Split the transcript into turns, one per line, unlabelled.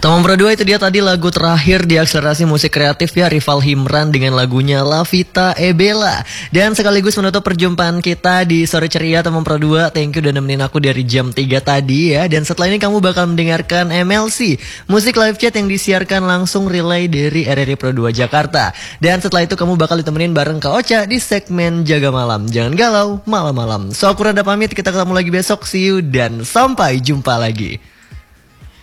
Teman Pro 2 itu dia tadi lagu terakhir di akselerasi musik kreatif ya, Rival Himran dengan lagunya La Vita e Bella. Dan sekaligus menutup perjumpaan kita di Sore Ceria teman Pro 2. Thank you udah nemenin aku dari jam 3 tadi ya. Dan setelah ini kamu bakal mendengarkan MLC, musik live chat yang disiarkan langsung relay dari RRI Pro 2 Jakarta. Dan setelah itu kamu bakal ditemenin bareng Kak Ocha di segmen Jaga Malam. Jangan galau malam-malam. So aku Rada pamit, kita ketemu lagi besok. See you dan sampai jumpa lagi.